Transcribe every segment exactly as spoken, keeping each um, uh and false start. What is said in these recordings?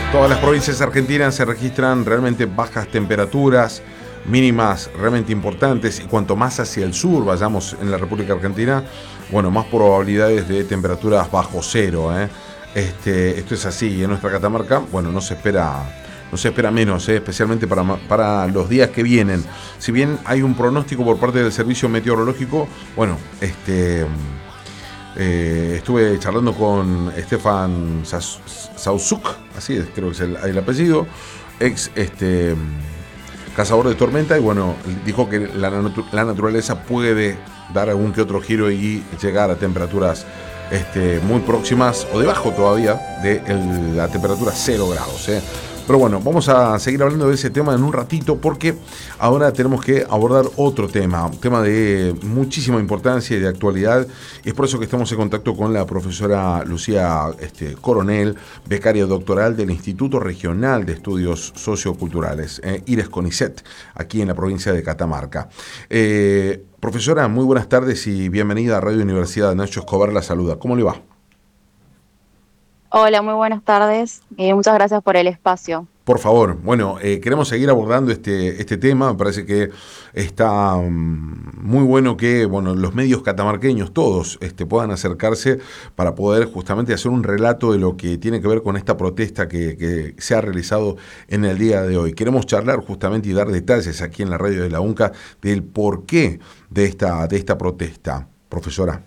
Todas las provincias argentinas se registran realmente bajas temperaturas, mínimas realmente importantes, y cuanto más hacia el sur vayamos en la República Argentina, bueno, más probabilidades de temperaturas bajo cero, ¿eh? Este, esto es así, en nuestra Catamarca, bueno, no se espera, no se espera menos, ¿eh? Especialmente para, para los días que vienen. Si bien hay un pronóstico por parte del Servicio Meteorológico, bueno, este... Eh, estuve charlando con Stefan Sausuk, así es, creo que es el, el apellido, ex este, cazador de tormenta, y bueno, dijo que la, la naturaleza puede dar algún que otro giro y llegar a temperaturas este, muy próximas o debajo todavía de el, la temperatura cero grados. ¿eh? Pero bueno, vamos a seguir hablando de ese tema en un ratito, porque ahora tenemos que abordar otro tema, un tema de muchísima importancia y de actualidad. Es por eso que estamos en contacto con la profesora Lucía este, Coronel, becaria doctoral del Instituto Regional de Estudios Socioculturales, eh, IRES CONICET, aquí en la provincia de Catamarca. Eh, profesora, muy buenas tardes y bienvenida a Radio Universidad. Nacho Escobar la saluda. ¿Cómo le va? Hola, muy buenas tardes. Eh, muchas gracias por el espacio. Por favor, bueno, eh, queremos seguir abordando este, este tema. Me parece que está um, muy bueno que bueno, los medios catamarqueños, todos, este, puedan acercarse para poder justamente hacer un relato de lo que tiene que ver con esta protesta que, que se ha realizado en el día de hoy. Queremos charlar justamente y dar detalles aquí en la radio de la UNCA del porqué de esta, de esta protesta, profesora.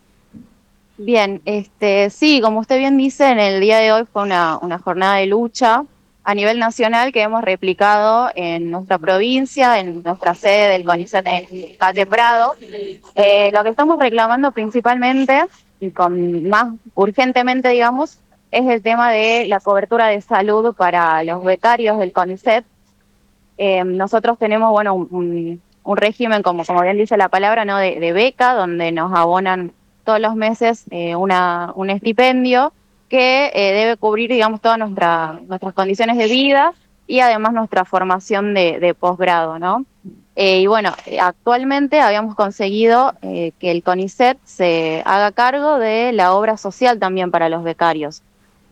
Bien, este, sí, como usted bien dice, en el día de hoy fue una, una jornada de lucha a nivel nacional que hemos replicado en nuestra provincia, en nuestra sede del CONICET en Calle Prado. Eh, lo que estamos reclamando principalmente, y con más urgentemente, digamos, es el tema de la cobertura de salud para los becarios del CONICET. Eh, nosotros tenemos, bueno, un, un, un régimen, como, como bien dice la palabra, ¿no? de, de beca, donde nos abonan todos los meses eh, una, un estipendio que eh, debe cubrir, digamos, todas nuestra, nuestras condiciones de vida y además nuestra formación de, de posgrado, ¿no? Eh, y bueno, actualmente habíamos conseguido eh, que el CONICET se haga cargo de la obra social también para los becarios.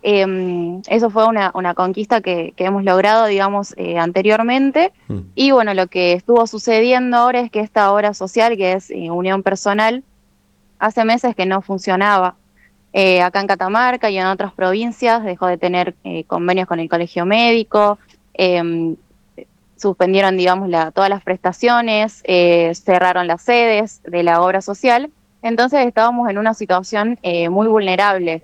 Eh, eso fue una, una conquista que, que hemos logrado, digamos, eh, anteriormente. Mm. Y bueno, lo que estuvo sucediendo ahora es que esta obra social, que es eh, Unión Personal, hace meses que no funcionaba. Eh, acá en Catamarca y en otras provincias dejó de tener eh, convenios con el Colegio Médico, eh, suspendieron, digamos, la, todas las prestaciones, eh, cerraron las sedes de la obra social. Entonces estábamos en una situación eh, muy vulnerable.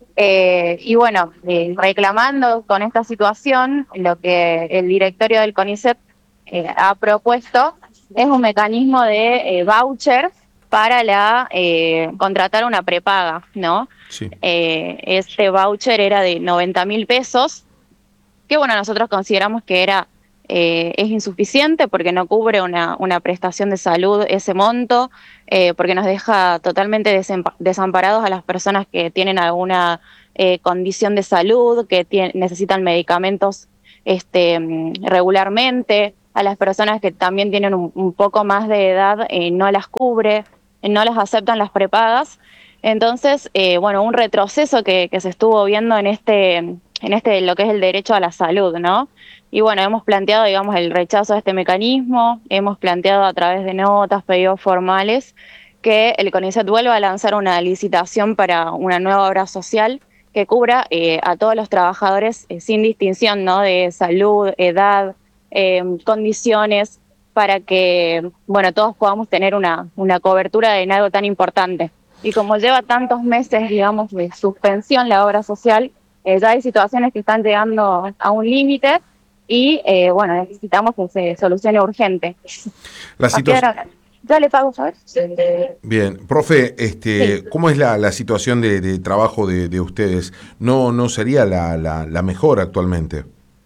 Eh, y bueno, eh, reclamando con esta situación, lo que el directorio del CONICET eh, ha propuesto es un mecanismo de eh, voucher para la eh, contratar una prepaga, ¿no? Sí. Eh, este voucher era de noventa mil pesos, que bueno, nosotros consideramos que era eh, es insuficiente porque no cubre una, una prestación de salud ese monto, eh, porque nos deja totalmente desamparados a las personas que tienen alguna eh, condición de salud, que tiene, necesitan medicamentos este, regularmente, a las personas que también tienen un, un poco más de edad, eh, no las cubre, no las aceptan las prepagas. Entonces, eh, bueno, un retroceso que, que se estuvo viendo en este, en este, lo que es el derecho a la salud, ¿no? Y bueno, hemos planteado, digamos, el rechazo a este mecanismo, hemos planteado a través de notas, pedidos formales, que el CONICET vuelva a lanzar una licitación para una nueva obra social que cubra eh, a todos los trabajadores eh, sin distinción, ¿no? De salud, edad, eh, condiciones, para que, bueno, todos podamos tener una, una cobertura en algo tan importante. Y como lleva tantos meses, digamos, de suspensión la obra social, eh, ya hay situaciones que están llegando a un límite y, eh, bueno, necesitamos que se solucione urgente. La situación... Ya le pago, ¿sabes? Bien, profe, Sí, este, ¿cómo es la, la situación de, de trabajo de, de ustedes? ¿No, no sería la, la, la mejor actualmente?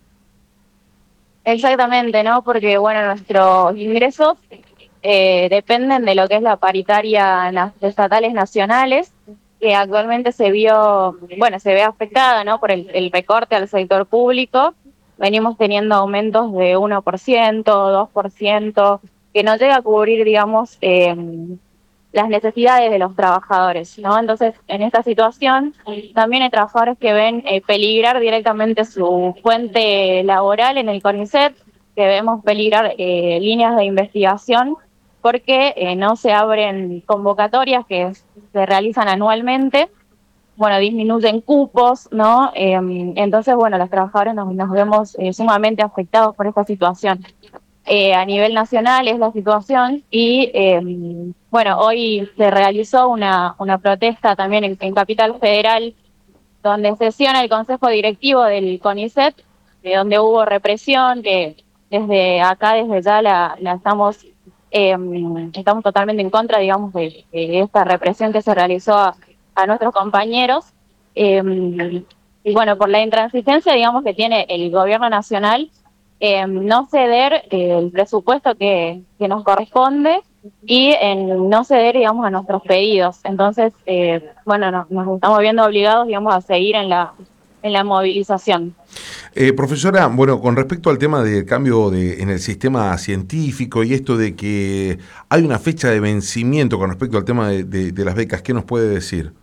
exactamente, ¿no? Porque, bueno, nuestros ingresos eh, dependen de lo que es la paritaria na- de estatales nacionales, que actualmente se vio, bueno, se ve afectada, ¿no? Por el, el recorte al sector público. Venimos teniendo aumentos de uno por ciento, dos por ciento, que no llega a cubrir, digamos, eh, las necesidades de los trabajadores, ¿no? Entonces, en esta situación, también hay trabajadores que ven eh, peligrar directamente su fuente laboral en el CONICET, que vemos peligrar eh, líneas de investigación porque eh, no se abren convocatorias que se realizan anualmente, bueno, disminuyen cupos, ¿no? Eh, entonces, bueno, los trabajadores nos, nos vemos eh, sumamente afectados por esta situación. Eh, a nivel nacional es la situación y, eh, bueno, hoy se realizó una, una protesta también en, en Capital Federal, donde sesiona el Consejo Directivo del CONICET, de donde hubo represión, que desde acá, desde ya la, la estamos, eh, estamos totalmente en contra, digamos, de, de esta represión que se realizó a, a nuestros compañeros. Eh, y bueno, por la intransigencia, digamos, que tiene el gobierno nacional, eh, no ceder eh, el presupuesto que, que nos corresponde y en no ceder, digamos, a nuestros pedidos. Entonces, eh, bueno, no, nos estamos viendo obligados, digamos, a seguir en la en la movilización. Eh, profesora, bueno, con respecto al tema del cambio de, en el sistema científico y esto de que hay una fecha de vencimiento con respecto al tema de, de, de las becas, ¿qué nos puede decir?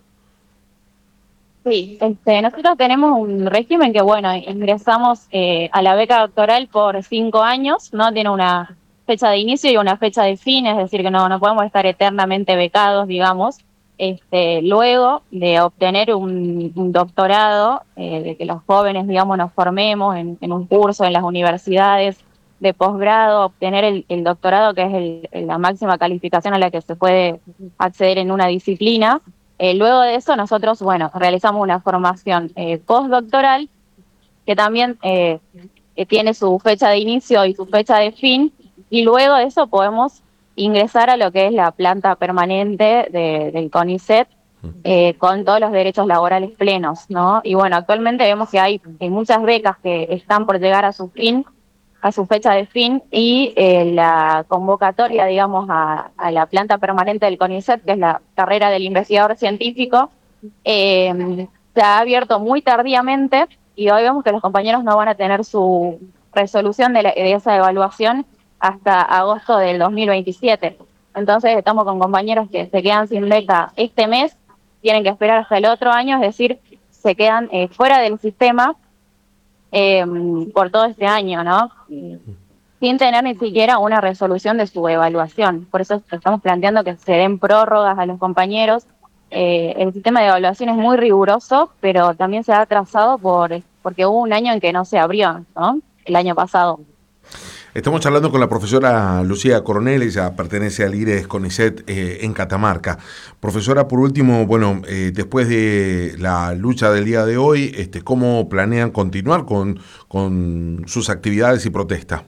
Sí, este, nosotros tenemos un régimen que, bueno, ingresamos eh, a la beca doctoral por cinco años, ¿no? Tiene una fecha de inicio y una fecha de fin, es decir, que no, no podemos estar eternamente becados, digamos. Este, luego de obtener un, un doctorado, eh, de que los jóvenes, digamos, nos formemos en, en un curso en las universidades de posgrado, obtener el, el doctorado, que es el, la máxima calificación a la que se puede acceder en una disciplina. Eh, luego de eso nosotros, bueno, realizamos una formación eh, postdoctoral que también eh, eh, tiene su fecha de inicio y su fecha de fin, y luego de eso podemos ingresar a lo que es la planta permanente de, del CONICET eh, con todos los derechos laborales plenos, ¿no? Y bueno, actualmente vemos que hay, hay muchas becas que están por llegar a su fin, a su fecha de fin, y eh, la convocatoria, digamos, a, a la planta permanente del CONICET, que es la carrera del investigador científico, eh, se ha abierto muy tardíamente y hoy vemos que los compañeros no van a tener su resolución de, la, de esa evaluación hasta agosto del dos mil veintisiete. Entonces estamos con compañeros que se quedan sin beca este mes, tienen que esperar hasta el otro año, es decir, se quedan eh, fuera del sistema eh, por todo este año, ¿no? Sin tener ni siquiera una resolución de su evaluación. Por eso estamos planteando que se den prórrogas a los compañeros. Eh, el sistema de evaluación es muy riguroso, pero también se ha atrasado por porque hubo un año en que no se abrió, ¿no? El año pasado. Estamos charlando con la profesora Lucía Coronel, ella pertenece al IRES CONICET eh, en Catamarca. Profesora, por último, bueno, eh, después de la lucha del día de hoy, este, ¿cómo planean continuar con, con sus actividades y protesta?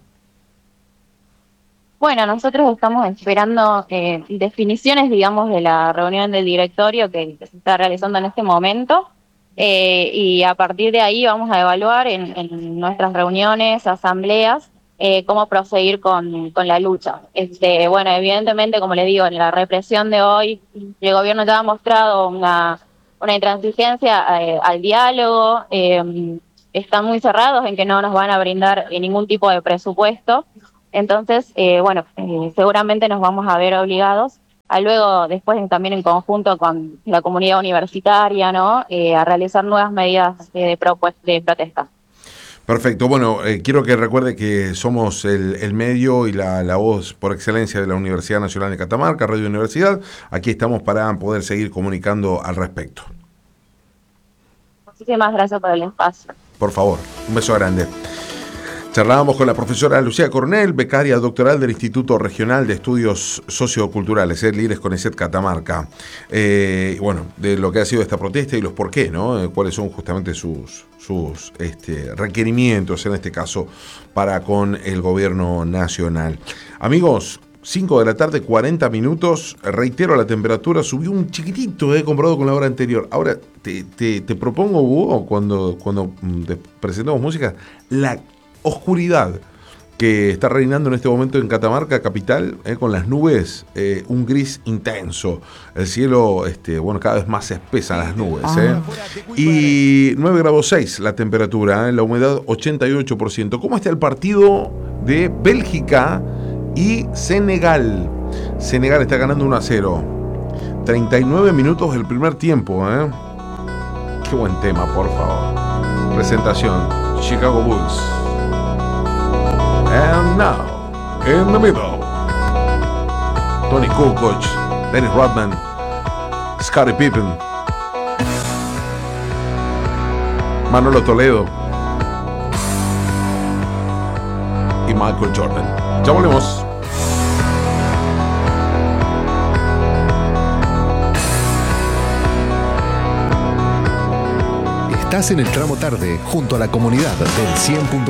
Bueno, nosotros estamos esperando eh, definiciones, digamos, de la reunión del directorio que, que se está realizando en este momento. Eh, y a partir de ahí vamos a evaluar en, en nuestras reuniones, asambleas, eh, cómo proseguir con, con la lucha. Este, bueno, evidentemente, como les digo, en la represión de hoy, el gobierno ya ha mostrado una, una intransigencia eh, al diálogo, eh, están muy cerrados en que no nos van a brindar ningún tipo de presupuesto. Entonces, eh, bueno, eh, seguramente nos vamos a ver obligados a luego, después también en conjunto con la comunidad universitaria, ¿no? Eh, a realizar nuevas medidas de, de, de protesta. Perfecto. Bueno, eh, quiero que recuerde que somos el, el medio y la, la voz por excelencia de la Universidad Nacional de Catamarca, Radio Universidad. Aquí estamos para poder seguir comunicando al respecto. Muchísimas gracias por el espacio. Por favor, un beso grande. Charlábamos con la profesora Lucía Coronel, becaria doctoral del Instituto Regional de Estudios Socioculturales, el IRES CONICET Catamarca. Eh, bueno, de lo que ha sido esta protesta y los por qué, ¿no? Cuáles son justamente sus, sus este, requerimientos, en este caso, para con el gobierno nacional. Amigos, cinco de la tarde, cuarenta minutos. Reitero, la temperatura subió un chiquitito, eh, comparado con la hora anterior. Ahora, te, te, te propongo, Hugo, cuando, cuando te presentamos música, la oscuridad que está reinando en este momento en Catamarca capital, eh, con las nubes, eh, un gris intenso, el cielo, este, bueno, cada vez más espesa las nubes, eh. Y nueve grados seis la temperatura, eh, la humedad ochenta y ocho por ciento. ¿Cómo está el partido de Bélgica y Senegal? Senegal está ganando uno a cero. treinta y nueve minutos del primer tiempo, ¿eh? Qué buen tema, por favor. Presentación, Chicago Bulls. And now, in the middle, Tony Kukoc, Dennis Rodman, Scottie Pippen, Manolo Toledo y Michael Jordan. Ya volvemos. Estás en el tramo tarde junto a la comunidad del cien punto